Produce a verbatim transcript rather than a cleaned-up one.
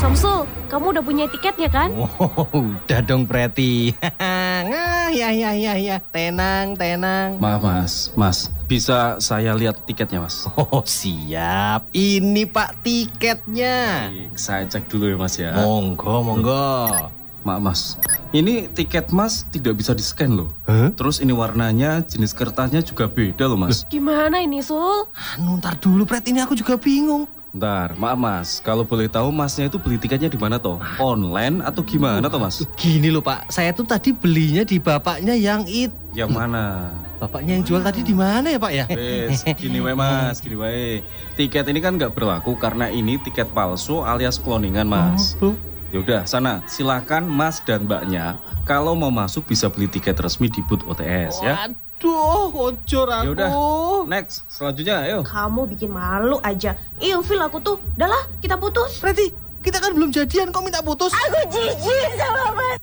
Samsul, kamu udah punya tiketnya kan? Oh, udah dong Preti. Nah, ya ya ya ya. Tenang, tenang. Maaf mas, mas bisa saya lihat tiketnya mas? Oh siap. Ini Pak tiketnya. Baik, saya cek dulu ya mas ya. Monggo, monggo. Maaf mas, ini tiket mas tidak bisa di-scan loh. Huh? Terus ini warnanya, jenis kertasnya juga beda loh mas. Gimana ini, Sul? Anu, ntar dulu Pret, ini aku juga bingung. Bentar, maaf mas, kalau boleh tahu masnya itu beli tiketnya di mana toh? Online atau gimana toh mas? Gini loh Pak, saya tuh tadi belinya di bapaknya yang it. Yang mana? Bapaknya yang jual tadi di mana ya Pak ya? Wes, gini wae mas, gini wae. Tiket ini kan nggak berlaku karena ini tiket palsu alias cloningan mas. Oh, oh. Ya udah, sana silakan mas dan mbaknya kalau mau masuk bisa beli tiket resmi di booth O T S ya. Waduh, kocor aku. Ya udah, next, selanjutnya ayo. Kamu bikin malu aja. Ilfil aku tuh. Udahlah, kita putus. Preti, kita kan belum jadian, kok minta putus? Aku jijik sama Mas